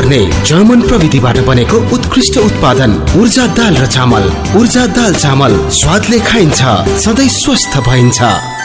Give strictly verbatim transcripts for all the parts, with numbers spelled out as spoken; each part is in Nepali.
हुने जर्मन प्रविधिबाट बनेको उत्कृष्ट उत्पादन ऊर्जा दाल र चामल। ऊर्जा दाल चामल स्वादले खाइन्छ, सधैँ स्वस्थ भइन्छ।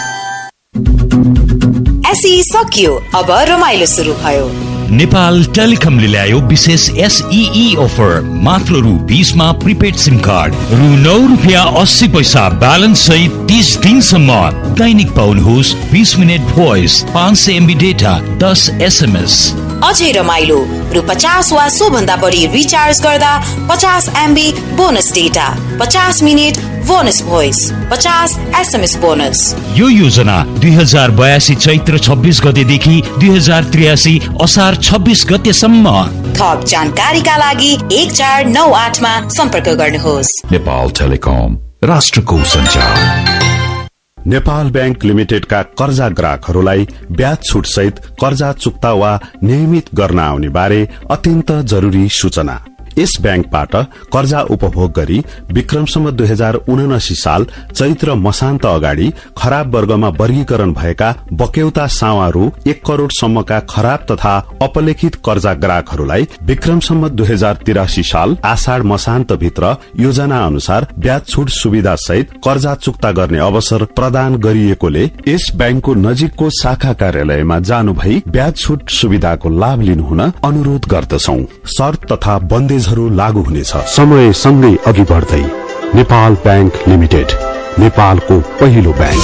एसई सकियो, अब रमाइलो सुरु भयो। नेपाल टेलिकमले ल्यायो विशेष एसईई अफर। मात्र रु बीसमा प्रिपेड सिम कार्ड, रु नौ रुपियाँ अस्सी पैसा ब्यालेन्स सहित तीस दिनसम्म दैनिक पाउनुहोस् बीस मिनट भोइस, पाँच सय एमबी डेटा, दस एसएमएस। अझै रमाइलो, रु पचास वा सो भन्दा बढी रिचार्ज गर्दा पचास एमबी बोनस डेटा, पचास मिनट बोनस भोइस, पचास एसएमएस बोनस। यो योजना दुई हजार बयासी चैत्र छब्बीस गतेदेखि दुई हजार त्रियासी असार छब्बीस गतेसम्म। थप जानकारीका लागि एक चार नौ आठमा सम्पर्क गर्नुहोस्। नेपाल टेलिकम, राष्ट्रको सञ्चार। नेपाल बैंक लिमिटेडका कर्जा ग्राहकहरूलाई ब्याज छुट सहित कर्जा चुक्ता वा नियमित गर्न आउने बारे अत्यन्त जरुरी सूचना। यस बैंकबाट कर्जा उपभोग गरी विक्रमसम्म दुई हजार उनासी साल चैत्र मसान्त अगाडि खराब वर्गमा वर्गीकरण भएका बक्यौता सावा रु एक करोड़ सम्मका खराब तथा अपलेखित कर्जा ग्राहकहरूलाई विक्रमसम्म दुई हजार तिरासी साल आषाढ़ मसान्त भित्र योजना अनुसार ब्याज छुट सुविधा सहित कर्जा चुक्ता गर्ने अवसर प्रदान गरिएकोले यस बैंकको नजिकको शाखा कार्यालयमा जानु भई ब्याज छुट सुविधाको लाभ लिनुहुन अनुरोध गर्दछौ। शर्त तथा बन्देज लागू हुनेछ। समय सँगै अघि बढ्दै नेपाल बैंक लिमिटेड, नेपालको पहिलो बैंक।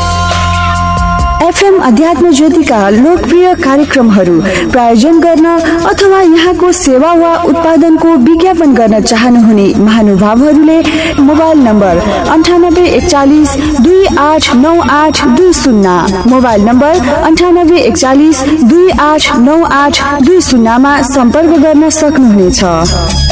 एफएम अध्यात्म ज्योतिका लोकप्रिय कार्यक्रमहरू प्रायोजन गर्न अथवा यहाँको सेवा वा उत्पादनको विज्ञापन गर्न चाहनुहुने महानुभावहरूले मोबाइल नम्बर अन्ठानब्बे एकचालिस दुई आठ नौ आठ दुई शून्य मोबाइल नम्बर अन्ठानब्बे एकचालिस दुई आठ नौ आठ दुई शून्यमा सम्पर्क गर्न सक्नुहुनेछ।